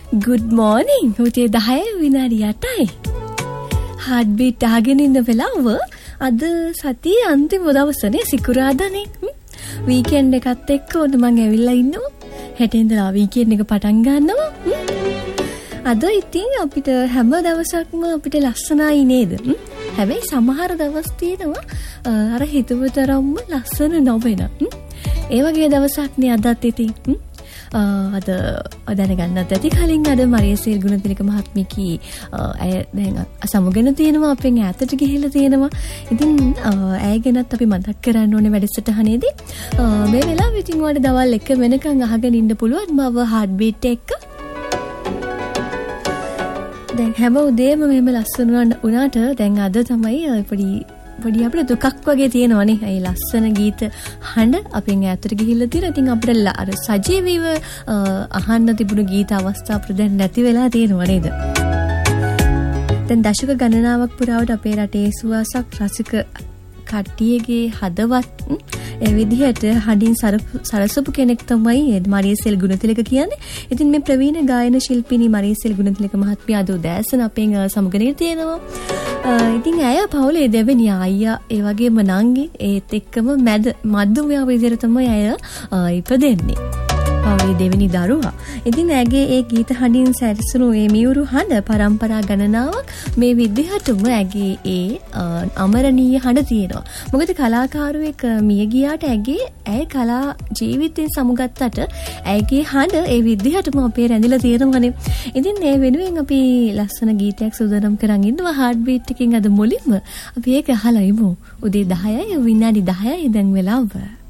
good morning. උදේ 10 විනාඩි 8යි. heart beat අහගෙන ඉන්න වෙලාව අද සතියේ අන්තිම දවසනේ සිකුරාදානේ. weekend එකත් එක්ක ඔන්න මම ඇවිල්ලා ඉන්නවා. හෙට ඉඳලා weekend එක පටන් ගන්නවා. අද ඉතින් අපිට හැම දවසක්ම අපිට ලස්සනයි නේද? හැබැයි සමහර දවස් තියෙනවා අර හිතුව තරම්ම ලස්සන නොවෙන. ඒ වගේ දවසක් නේ අදත් ඉතින්. අද දැනගන්නත් ඇති කලින් අද මරියසීල් ගුණතිලක මහත්මියකි ඇය දැන් සමුගෙන තියෙනවා අපෙන් ඈතට ගිහිල්ලා තියෙනවා. ඉතින් ඇය ගැනත් අපි මතක් කරන්න ඕනේ වැඩසටහනේදී. මේ වෙලාවෙ ඉතින් ඔයාලට දවල් 1 වෙනකන් අහගෙන ඉන්න පුළුවන් මව heart beat එක. දැන් හැම උදේම මෙහෙම ලස්සන වුණාට දැන් අද තමයි පොඩි අපිට දුකක් වගේ තියෙනවනේ. ඒ ලස්සන ගීත හඬ අපෙන් ඈතට ගිහිල්ලා තියෙන. ඉතින් අපිට අර සජීවීව අහන්න තිබුණු ගීත අවස්ථා අපිට දැන් නැති වෙලා තියෙනව නේද? දැන් දශක ගණනාවක් පුරාවට අපේ රටේ සුවසක් රසික කට්ටියගේ හදවත් ඒ විදිහට හඬින් සරසපු කෙනෙක් තමයි මරියසීල් ගුණතිලක කියන්නේ. ඉතින් මේ ප්‍රවීණ ගායන ශිල්පිනී මරියසීල් ගුණතිලක මහත්මිය අද උදෑසන අපෙන් සමුගෙන තියෙනවා. ඉතින් ඇය පවුලේ දෙවෙනි අයියා ඒ වගේම නංගි ඒත් එක්කම මැදුමියා විදිහට තමයි ඇය ඉපදෙන්නේ. පවුලේ දෙවෙනි දරුවා. ඉතින් ඇගේ ඒ ගීත හඬින් සැරසුණු මේ මියුරු හඬ පරම්පරා ගණනාවක් මේ විදිහටම ඇගේ ඒ අමරණීය හඬ තියෙනවා. මොකද කලාකාරුවෙක් මිය ගියාට ඇය කලා ජීවිතයෙන් සමුගත්තට ඇගේ හඬ ඒ විදිහටම අපේ රැඳිලා තියෙනවනේ. ඉතින් ඒ වෙනුවෙන් අපි ලස්සන ගීතයක් සූදානම් කරන් ඉන්නවා heart beat එකකින් අද මුලින්ම අපි ඒක අහලා ඉමු. උදේ 10යි විනාඩි 10යි දැන් වෙලාව.